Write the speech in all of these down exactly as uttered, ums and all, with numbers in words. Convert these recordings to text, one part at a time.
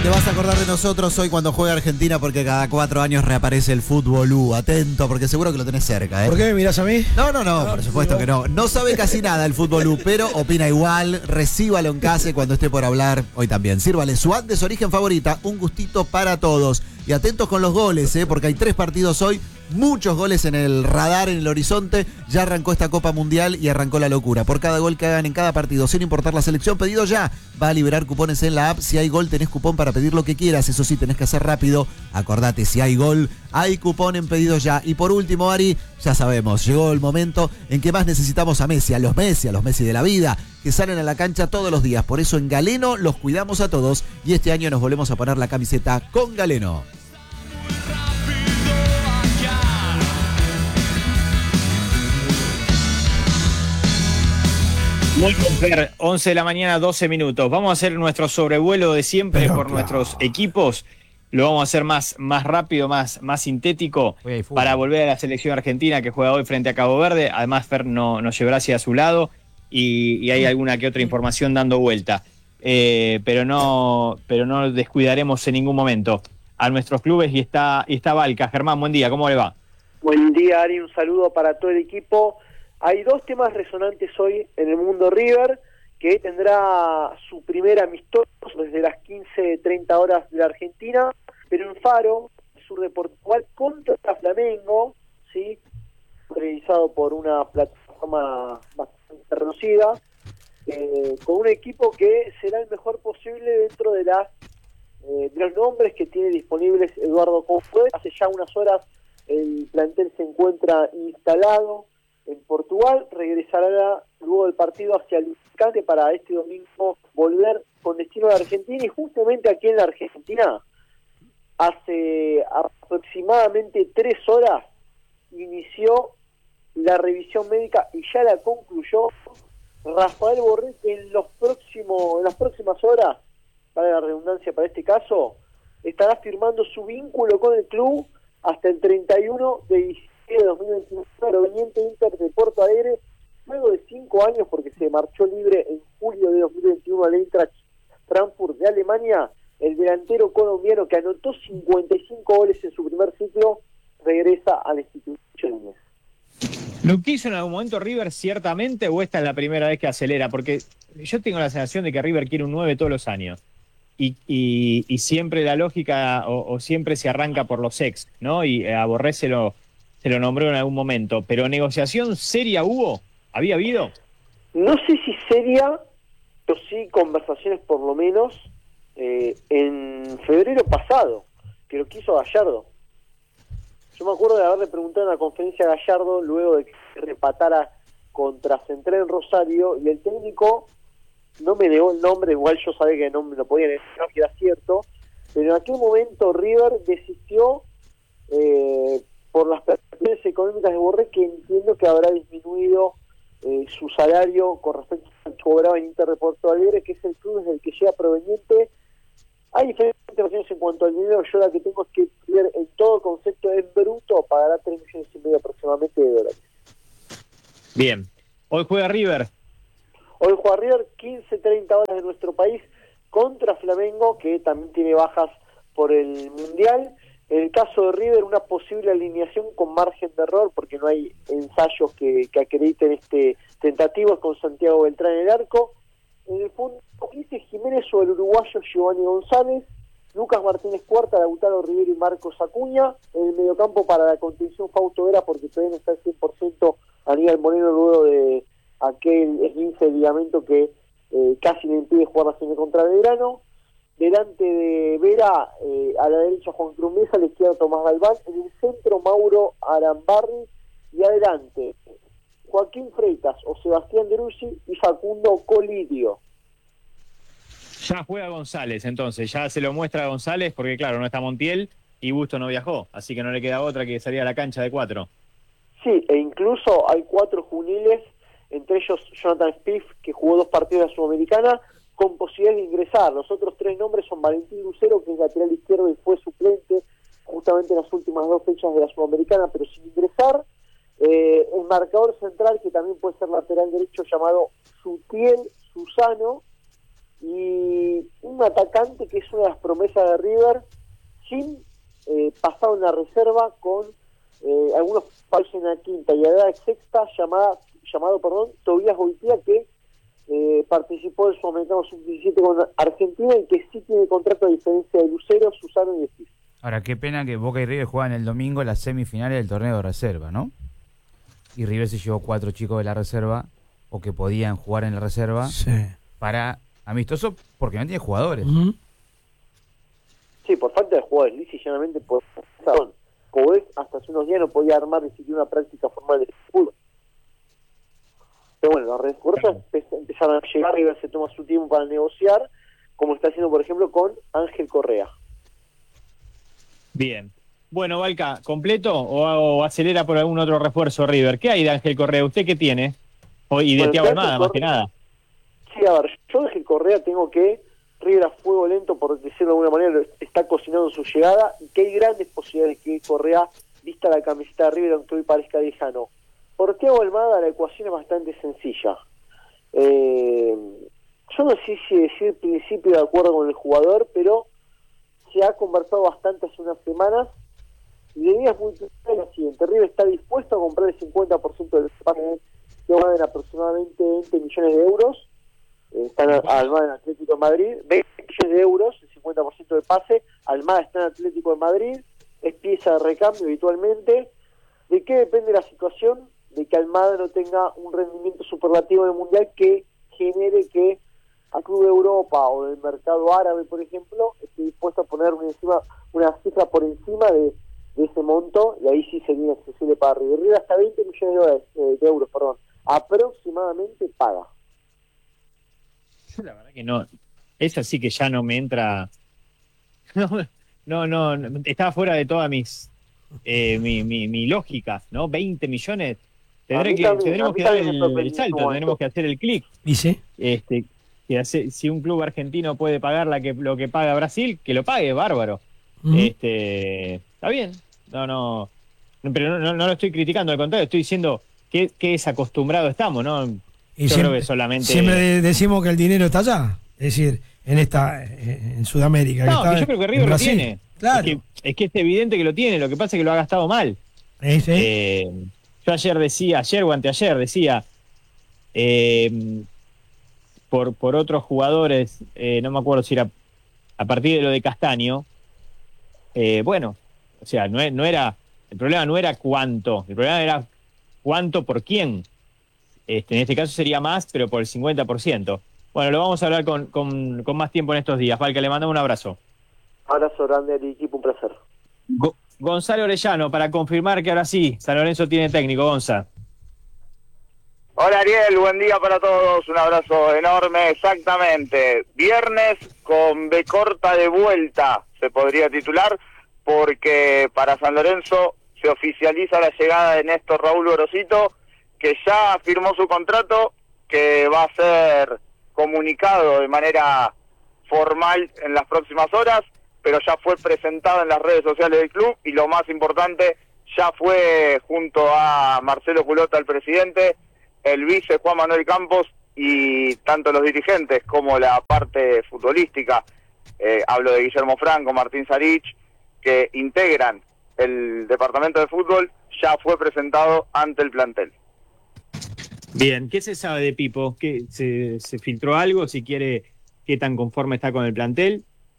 Te vas a acordar de nosotros hoy cuando juega Argentina porque cada cuatro años reaparece el fútbol. Uh, atento, porque seguro que lo tenés cerca, ¿eh? ¿Por qué me mirás a mí? No, no, no, por supuesto que no. No sabe casi nada el fútbol U, pero opina igual. Recíbalo en casa cuando esté por hablar hoy también. Sírvale su Andes Origen favorita, un gustito para todos. Y atentos con los goles, ¿eh? Porque hay tres partidos hoy. Muchos goles en el radar, en el horizonte. Ya arrancó esta Copa Mundial y arrancó la locura. Por cada gol que hagan en cada partido, sin importar la selección, pedido ya. Va a liberar cupones en la app. Si hay gol, tenés cupón para pedir lo que quieras. Eso sí, tenés que hacer rápido. Acordate, si hay gol, hay cupón en pedido ya. Y por último, Ari, ya sabemos, llegó el momento en que más necesitamos a Messi, a los Messi, a los Messi de la vida, que salen a la cancha todos los días. Por eso en Galeno los cuidamos a todos. Y este año nos volvemos a poner la camiseta con Galeno. Muy bien, once de la mañana, doce minutos. Vamos a hacer nuestro sobrevuelo de siempre Pero por claro. nuestros equipos. Lo vamos a hacer más, más rápido, más, más sintético para volver a la selección argentina que juega hoy frente a Cabo Verde. Además, Fer no, nos llevará hacia su lado y, y hay alguna que otra información dando vuelta. Eh, pero, no, pero no descuidaremos en ningún momento a nuestros clubes y está, y está Valca. Germán, buen día, ¿cómo le va? Buen día, Ari, un saludo para todo el equipo. Hay dos temas resonantes hoy en el mundo River, que tendrá su primer amistoso desde las quince treinta horas de la Argentina, pero en Faro, sur de Portugal, contra Flamengo, ¿sí? Realizado por una plataforma bastante reconocida, eh, con un equipo que será el mejor posible dentro de, las, eh, de los nombres que tiene disponibles Eduardo Coudet. Hace ya unas horas el plantel se encuentra instalado en Portugal, regresará luego del partido hacia Alicante para este domingo volver con destino a la Argentina. Y justamente aquí en la Argentina, hace aproximadamente tres horas, inició la revisión médica y ya la concluyó Rafael Borré, que en los próximos, en las próximas horas, para la redundancia para este caso, estará firmando su vínculo con el club hasta el treinta y uno de diciembre de dos mil veintiuno, proveniente Inter de Porto Alegre, luego de cinco años porque se marchó libre en julio de dos mil veintiuno al Eintracht Frankfurt de Alemania. El delantero colombiano, que anotó cincuenta y cinco goles en su primer ciclo, regresa a la institución. ¿Lo quiso en algún momento River ciertamente o esta es la primera vez que acelera? Porque yo tengo la sensación de que River quiere un nueve todos los años y, y, y siempre la lógica o, o siempre se arranca por los ex, ¿no? Y a Borré se lo Se lo nombró en algún momento, pero ¿negociación seria hubo? ¿Había habido? No sé si seria, pero sí conversaciones por lo menos eh, en febrero pasado, que lo quiso Gallardo. Yo me acuerdo de haberle preguntado en la conferencia a Gallardo luego de que se repatara contra Central en Rosario, y el técnico no me negó el nombre, igual yo sabía que no me lo podía negar, que era cierto, pero en aquel momento River desistió eh, por las perspectivas económicas de Borré, que entiendo que habrá disminuido eh, su salario con respecto al que cobraba en Inter de Porto Alegre, que es el club desde el que llega proveniente. Hay diferentes versiones en cuanto al dinero. Yo la que tengo es que ver en todo concepto en bruto, pagará tres millones y medio aproximadamente de dólares. Bien. Hoy juega River. Hoy juega River, quince treinta horas de nuestro país, contra Flamengo, que también tiene bajas por el Mundial. En el caso de River, una posible alineación con margen de error, porque no hay ensayos que, que acrediten este tentativo, con Santiago Beltrán en el arco. En el fondo, Ulises Jiménez o el uruguayo Giovanni González, Lucas Martínez Cuarta, Lautaro Rivero y Marcos Acuña. En el mediocampo para la contención Fausto Vera, porque todavía no está al cien por ciento Aníbal Moreno luego de aquel esguince de ligamento que eh, casi le impide jugar la final contra Belgrano. Delante de Vera, eh, a la derecha Juan Cruz Mesa, a la izquierda Tomás Galván, en el centro Mauro Arambarri, y adelante Joaquín Freitas o Sebastián Deruzzi y Facundo Colidio. Ya juega González, entonces, ya se lo muestra a González, porque claro, no está Montiel y Busto no viajó, así que no le queda otra que salir a la cancha de cuatro. Sí, e incluso hay cuatro juveniles, entre ellos Jonathan Spiff, que jugó dos partidos de la Sudamericana, con posibilidad de ingresar. Los otros tres nombres son Valentín Lucero, que es lateral izquierdo y fue suplente justamente en las últimas dos fechas de la Sudamericana, pero sin ingresar. Eh, el marcador central, que también puede ser lateral derecho, llamado Sutiel Susano, y un atacante que es una de las promesas de River, sin eh, pasar una reserva con eh, algunos palos en la quinta y edad sexta, llamada, llamado perdón, Tobías Goitia, que eh, participó del Sudamericano sub diecisiete con Argentina y que sí tiene contrato a diferencia de Lucero, Susano y Estis. Ahora, qué pena que Boca y River juegan el domingo las semifinales del torneo de reserva, ¿no? Y River se llevó cuatro chicos de la reserva, o que podían jugar en la reserva, sí, para amistoso, porque no tiene jugadores. Uh-huh. Sí, por falta de jugadores, lisa y llanamente por razón. Como ves, hasta hace unos días no podía armar ni siquiera una práctica formal de fútbol. Pero bueno, los refuerzos empezaron a llegar, River se toma su tiempo para negociar, como está haciendo, por ejemplo, con Ángel Correa. Bien. Bueno, Valca, ¿completo o, o acelera por algún otro refuerzo River? ¿Qué hay de Ángel Correa? ¿Usted qué tiene? O, y de bueno, Thiago Almada, más que nada. Sí, a ver, yo de Ángel Correa tengo que River a fuego lento, por decirlo de alguna manera, está cocinando su llegada, y que hay grandes posibilidades de que Correa vista la camiseta de River, aunque hoy parezca lejano. Por Thiago Almada la ecuación es bastante sencilla. Eh, yo no sé si decir principio de acuerdo con el jugador, pero se ha conversado bastante hace unas semanas, y la idea es muy clara, la siguiente: River está dispuesto a comprar el cincuenta por ciento del pase, que valen aproximadamente veinte millones de euros. Eh, están Almada en Atlético de Madrid, veinte millones de euros, el cincuenta por ciento del pase. Almada está en Atlético de Madrid, es pieza de recambio habitualmente. ¿De qué depende la situación? De que Almada no tenga un rendimiento superlativo en el Mundial que genere que a Club de Europa o del mercado árabe, por ejemplo, esté dispuesto a poner una, encima, una cifra por encima de, de ese monto, y ahí sí sería accesible para River. River hasta veinte millones de, dólares, eh, de euros, perdón, aproximadamente paga. La verdad que no, esa sí que ya no me entra, no, no, no, no estaba fuera de toda mis, eh, mi, mi, mi lógica, ¿no? veinte millones, tendré que, también, tendremos que dar el, el salto, tendremos esto. que hacer el clic. ¿Y sí? Este, que hace, si un club argentino puede pagar la que, lo que paga Brasil, que lo pague, bárbaro. Uh-huh. Este, está bien, no, no, pero no, no, no lo estoy criticando, al contrario, estoy diciendo que, que desacostumbrado estamos, ¿no? Y Yo siempre, creo que solamente... siempre decimos que el dinero está allá, es decir, en esta en Sudamérica. No, que está yo creo que River lo tiene. Claro. Es que, es que es evidente que lo tiene, lo que pasa es que lo ha gastado mal. ¿Sí? Eh, yo ayer decía, ayer o anteayer decía, eh, por, por otros jugadores, eh, no me acuerdo si era a partir de lo de Castaño, eh, bueno, o sea, no, no era, el problema no era cuánto, el problema era cuánto por quién. Este, en este caso sería más, pero por el cincuenta por ciento. Bueno, lo vamos a hablar con, con, con más tiempo en estos días. Valca, le mandamos un abrazo. Abrazo grande al equipo, un placer. Go- Gonzalo Orellano, para confirmar que ahora sí, San Lorenzo tiene técnico. Gonza. Hola Ariel, buen día para todos, un abrazo enorme. Exactamente, viernes con B corta de vuelta, se podría titular, porque para San Lorenzo se oficializa la llegada de Néstor Raúl Gorosito, que ya firmó su contrato, que va a ser comunicado de manera formal en las próximas horas, pero ya fue presentado en las redes sociales del club, y lo más importante, ya fue junto a Marcelo Culota, el presidente, el vice Juan Manuel Campos, y tanto los dirigentes como la parte futbolística, eh, hablo de Guillermo Franco, Martín Sarich, que integran el departamento de fútbol, ya fue presentado ante el plantel. Bien, ¿qué se sabe de Pipo? ¿Qué, se, ¿Se filtró algo? Si quiere, ¿qué tan conforme está con el plantel?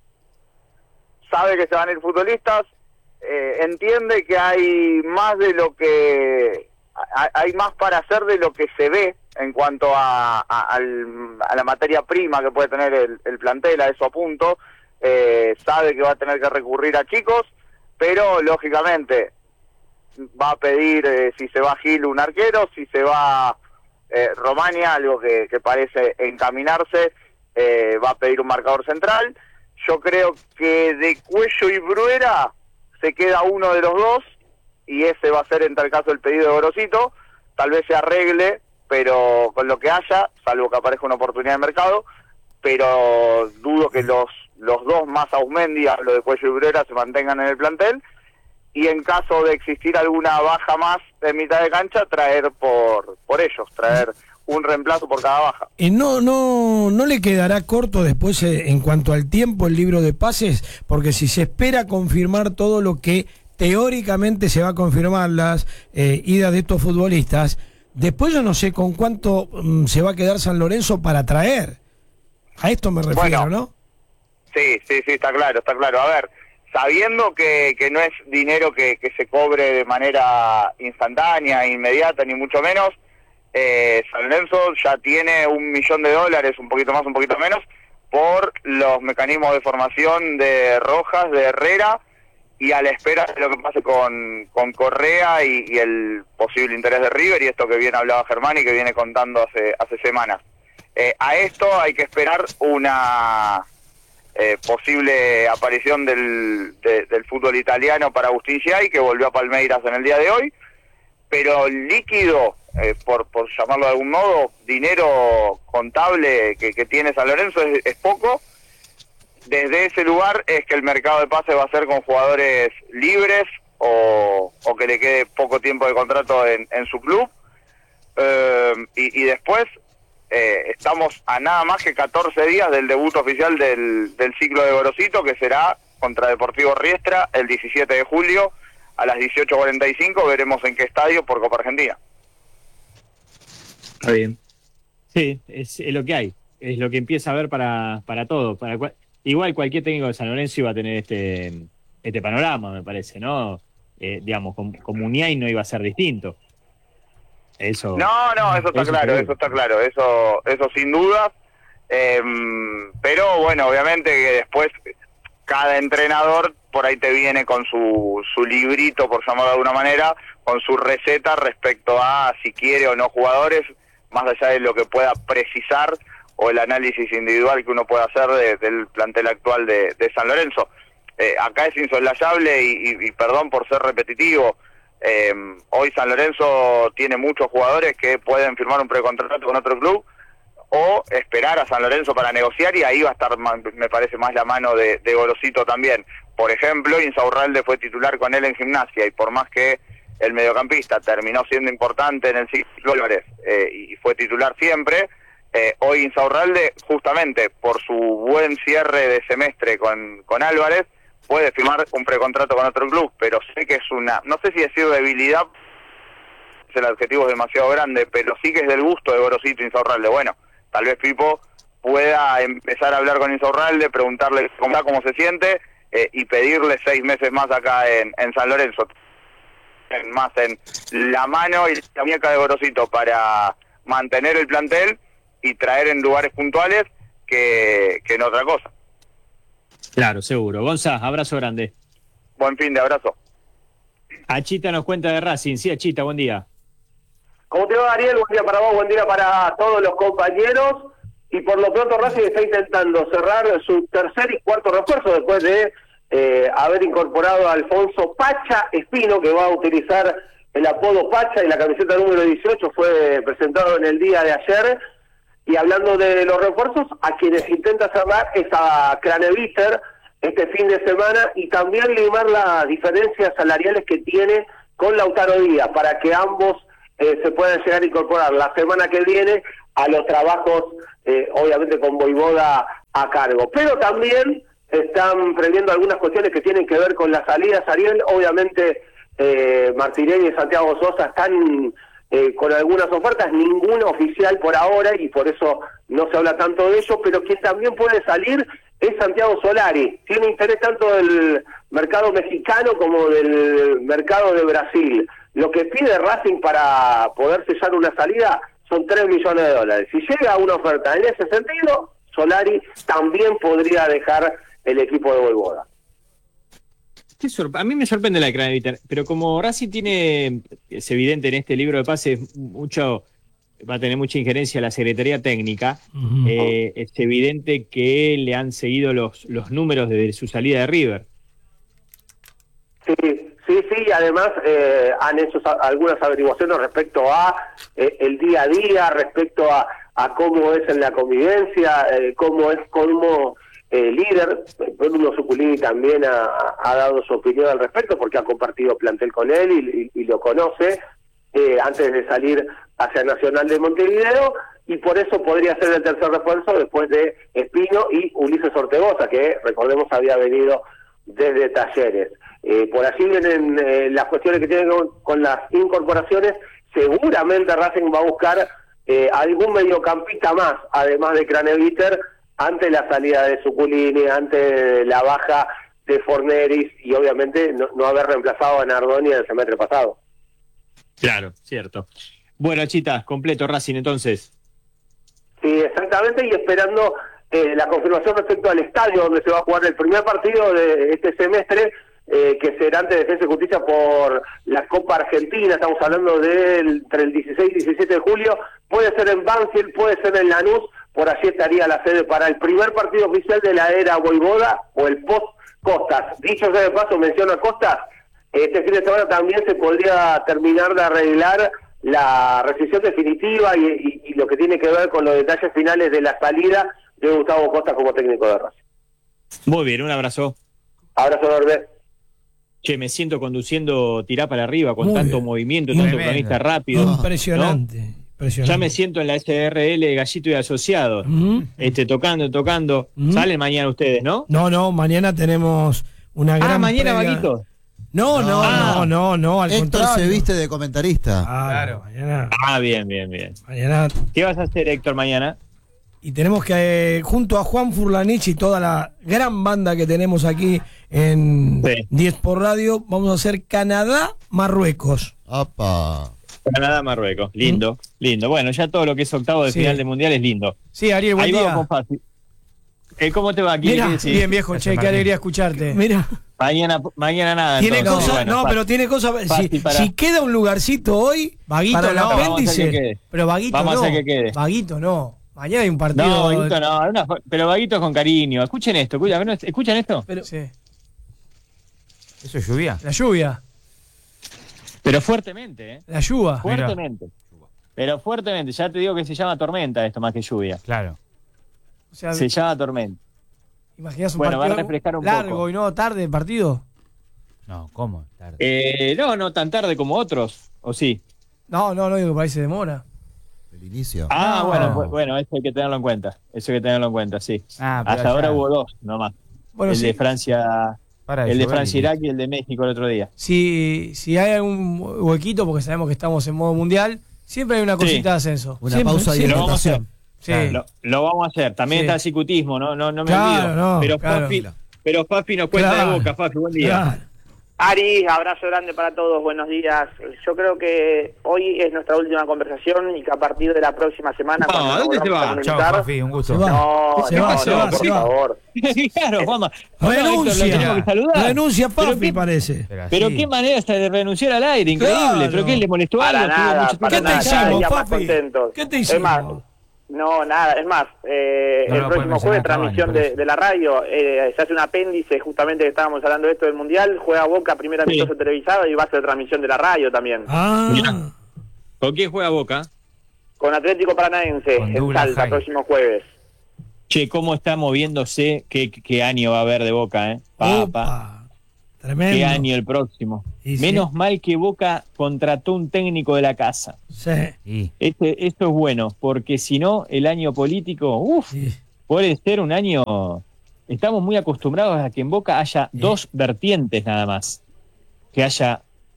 Sabe que se van a ir futbolistas, eh, entiende que hay más de lo que... hay más para hacer de lo que se ve en cuanto a, a, a la materia prima que puede tener el, el plantel, a eso apunto. Eh, sabe que va a tener que recurrir a chicos, pero lógicamente va a pedir, eh, si se va Gil, un arquero, si se va eh, Romania, algo que, que parece encaminarse, eh, va a pedir un marcador central. Yo creo que de Cuello y Bruera se queda uno de los dos, y ese va a ser en tal caso el pedido de Gorosito. Tal vez se arregle, pero con lo que haya, salvo que aparezca una oportunidad de mercado, pero dudo que los los dos más Ausmendi, hablo de Cuello y Bruera, se mantengan en el plantel, y en caso de existir alguna baja más de mitad de cancha, traer por por ellos, traer un reemplazo por cada baja. ¿Y no, no, no le quedará corto después eh, en cuanto al tiempo el libro de pases? Porque si se espera confirmar todo lo que teóricamente se va a confirmar, las eh, idas de estos futbolistas, después yo no sé con cuánto um, se va a quedar San Lorenzo para traer. A esto me refiero, bueno, ¿no? Sí, sí, sí, está claro, está claro. A ver, sabiendo que, que no es dinero que, que se cobre de manera instantánea, inmediata, ni mucho menos, eh, San Lorenzo ya tiene un millón de dólares, un poquito más, un poquito menos, por los mecanismos de formación de Rojas, de Herrera, y a la espera de lo que pase con, con Correa y, y el posible interés de River, y esto que bien hablaba Germán y que viene contando hace, hace semanas. Eh, a esto hay que esperar una eh, posible aparición del, de, del fútbol italiano para Agustín Giai, que volvió a Palmeiras en el día de hoy, pero líquido, eh, por, por llamarlo de algún modo, dinero contable que, que tiene San Lorenzo es, es poco. Desde ese lugar es que el mercado de pases va a ser con jugadores libres o, o que le quede poco tiempo de contrato en, en su club. Eh, y, y después eh, estamos a nada más que catorce días del debut oficial del, del ciclo de Gorosito, que será contra Deportivo Riestra el diecisiete de julio a las dieciocho cuarenta y cinco. Veremos en qué estadio por Copa Argentina. Está bien. Sí, es, es lo que hay. Es lo que empieza a ver para, para todo. Para cual, igual cualquier técnico de San Lorenzo iba a tener este, este panorama, me parece, ¿no? Eh, digamos, con, con Muniain no iba a ser distinto. Eso. No, no, eso está eso claro, seguro. eso está claro, eso, eso sin duda. Eh, pero bueno, obviamente que después cada entrenador por ahí te viene con su, su librito, por llamarlo de alguna manera, con su receta respecto a si quiere o no jugadores, más allá de lo que pueda precisar o el análisis individual que uno pueda hacer de, del plantel actual de, de San Lorenzo. Eh, acá es insoslayable y, y, y perdón por ser repetitivo, eh, hoy San Lorenzo tiene muchos jugadores que pueden firmar un precontrato con otro club o esperar a San Lorenzo para negociar, y ahí va a estar, me parece, más la mano de, de Gorosito también. Por ejemplo, Insaurralde fue titular con él en Gimnasia, y por más que el mediocampista terminó siendo importante en el ciclo eh, y fue titular siempre, eh, hoy Insaurralde, justamente por su buen cierre de semestre con, con Álvarez, puede firmar un precontrato con otro club, pero sé que es una, no sé si decir debilidad, el adjetivo es demasiado grande, pero sí que es del gusto de Gorosito Insaurralde. Bueno, tal vez Pipo pueda empezar a hablar con Insaurralde, preguntarle cómo, cómo se siente eh, y pedirle seis meses más acá en, en San Lorenzo. Más en la mano y la muñeca de Gorosito para mantener el plantel y traer en lugares puntuales que, que en otra cosa. Claro, seguro. Gonza, abrazo grande. Buen fin de abrazo. Achita nos cuenta de Racing. Sí, Achita, buen día. ¿Cómo te va, Ariel? Buen día para vos, buen día para todos los compañeros. Y por lo pronto Racing está intentando cerrar su tercer y cuarto refuerzo después de eh, haber incorporado a Alfonso Pacha Espino, que va a utilizar el apodo Pacha, y la camiseta número dieciocho fue presentado en el día de ayer. Y hablando de los refuerzos, a quienes intenta cerrar es a Craneviter este fin de semana, y también limar las diferencias salariales que tiene con Lautaro Díaz, para que ambos eh, se puedan llegar a incorporar la semana que viene a los trabajos, eh, obviamente con Voivoda a cargo. Pero también están previendo algunas cuestiones que tienen que ver con las salidas, Ariel. Obviamente eh, Martinelli y Santiago Sosa están eh, con algunas ofertas, ninguna oficial por ahora, y por eso no se habla tanto de ello, pero quien también puede salir es Santiago Solari. Tiene interés tanto del mercado mexicano como del mercado de Brasil. Lo que pide Racing para poder sellar una salida son tres millones de dólares. Si llega una oferta en ese sentido, Solari también podría dejar el equipo de Voivoda. A mí me sorprende la de Craneviter, pero como Racing tiene, es evidente en este libro de pases, mucho, va a tener mucha injerencia la Secretaría Técnica, uh-huh. eh, es evidente que le han seguido los, los números de su salida de River. Sí, sí, sí, y además eh, han hecho algunas averiguaciones respecto a eh, el día a día, respecto a, a cómo es en la convivencia, eh, cómo es como eh, líder. Bruno Zuculini también ha, ha dado su opinión al respecto, porque ha compartido plantel con él y, y, y lo conoce. Eh, antes de salir hacia Nacional de Montevideo, y por eso podría ser el tercer refuerzo después de Espino y Ulises Ortegoza, que recordemos había venido desde Talleres. Eh, por allí vienen eh, las cuestiones que tienen con, con las incorporaciones. Seguramente Racing va a buscar eh, algún mediocampista más, además de Craneviter, ante la salida de Zuculini, ante la baja de Forneris y obviamente no, no haber reemplazado a Nardoni en el semestre pasado. Claro, cierto. Bueno, Chita, completo Racing entonces. Sí, exactamente, y esperando eh, la confirmación respecto al estadio donde se va a jugar el primer partido de este semestre, eh, que será ante Defensa y Justicia por la Copa Argentina. Estamos hablando de entre el dieciséis y diecisiete de julio. Puede ser en Banfield, puede ser en Lanús. Por allí estaría la sede para el primer partido oficial de la era Voivoda o el post-Costas. Dicho sea de paso, menciono a Costas, este fin de semana también se podría terminar de arreglar la rescisión definitiva y, y, y lo que tiene que ver con los detalles finales de la salida de Gustavo Costas como técnico de Racing. Muy bien, un abrazo. Abrazo, Norbert. Che, me siento conduciendo tirá para arriba con Muy tanto bien. movimiento, tanto cronista rápido. Impresionante, ¿no? impresionante. Ya me siento en la S R L Gallito y Asociados, Uh-huh. este, tocando, tocando. Uh-huh. Salen mañana ustedes, ¿no? No, no, mañana tenemos una gran Ah, mañana previa. Vaguito. No, no, Ah. no, no, no, al Héctor contrario. se viste de comentarista. Ah, Claro. Mañana, Ah, bien, bien, bien. mañana. ¿Qué vas a hacer, Héctor, mañana? Y tenemos que, eh, junto a Juan Furlanich y toda la gran banda que tenemos aquí en Sí. diez por Radio, vamos a hacer Canadá-Marruecos. Opa. Canadá, Marruecos. Lindo, lindo. Bueno, ya todo lo que es octavo de Sí. final de mundial es lindo. Sí, Ariel, buen Ahí día. vamos con Fácil. Eh, ¿Cómo te va aquí? Mira, Sí. Bien, viejo, che, qué Martín. alegría escucharte. Mira, Mañana, mañana nada. tiene entonces, cosas, bueno, no, fácil. pero tiene cosas. Si, Fácil para- si queda un lugarcito hoy, Vaguito para el no, vamos a hacer que apéndice. quede. Pero Vaguito Vamos a no. hacer que quede. Vaguito no. Mañana hay un partido. No, Vaguito no, una- pero Vaguito con cariño. Escuchen esto, escuchan, ¿escuchan esto? Pero, Sí. ¿Eso es lluvia? La lluvia. Pero fuertemente, ¿eh? La lluvia. Fuertemente. Pero fuertemente. Ya te digo que se llama tormenta esto más que lluvia. Claro. O sea, Se llama tormenta. imaginás un Bueno, va a partido refrescar un largo poco. y no tarde el partido. No, ¿cómo? Tarde. Eh, no, no tan tarde como otros, ¿o sí? No, no, no digo que por ahí se demora. El inicio. Ah, No. bueno, bu- bueno, eso hay que tenerlo en cuenta. Eso hay que tenerlo en cuenta, sí. Ah, pero Hasta ahora allá- hubo dos nomás. Bueno, el sí. de Francia, Para el de llover Francia y- Irak y el de México el otro día. Si, si hay algún huequito, porque sabemos que estamos en modo mundial, siempre hay una cosita Sí. de ascenso. Una siempre, pausa de siempre. Lo vamos a hacer. hidratación. Sí. Lo, lo vamos a hacer. También Sí. está el cicutismo, no, no, no me Claro, olvido. no, pero, claro. Fafi, pero Fafi nos cuenta Claro. de Boca. Fafi, buen día. Claro. Ari, abrazo grande para todos, buenos días. Yo creo que hoy es nuestra última conversación y que a partir de la próxima semana... No, cuando ¿a nos dónde se volvamos a va? Chao, comunicar- Fafi, un gusto. Se va. No, Se no, va, se no, va, por se va. favor. claro, vamos. Renuncia. Lo tenemos que saludar. Renuncia Pero Fafi, qué- parece. Pero, Pero así- qué manera hasta de renunciar al aire, increíble. Claro. ¿Pero qué le molestó Para algo? Tuvo nada, mucho para ¿Qué tiempo te nada, pensado. cada hicimos, día más Fafi? contentos. ¿Qué te Es más, hicimos? no, nada, es más, eh, No el lo próximo pueden jueves mencionar, transmisión Cavani, por de, eso. de la radio, eh, se hace un apéndice justamente que estábamos hablando de esto del Mundial, juega Boca, primer Sí. amistoso televisado y va a ser transmisión de la radio también. Ah, ¿Con quién juega Boca? Con Atlético Paranaense, Con en Douglas Salta, High. próximo jueves. Che, ¿cómo está moviéndose? ¿Qué, qué año va a haber de Boca, eh? Papá. opa. Tremendo. ¿Qué año el próximo? Y sí. Menos mal que Boca contrató un técnico de la casa. Sí, Y Este, esto es bueno, porque si no, el año político, uff, sí. puede ser un año... Estamos muy acostumbrados a que en Boca haya Sí. dos vertientes nada más. Que haya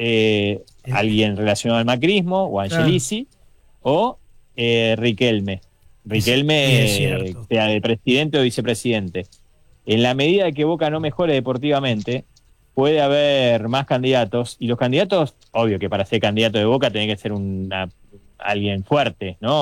eh, Sí. alguien relacionado al macrismo, o Angelici, o eh, Riquelme. Riquelme, Sí, es eh, cierto. sea de presidente o vicepresidente. En la medida de que Boca no mejore deportivamente, puede haber más candidatos, y los candidatos, obvio que para ser candidato de Boca tiene que ser una, alguien fuerte, ¿no?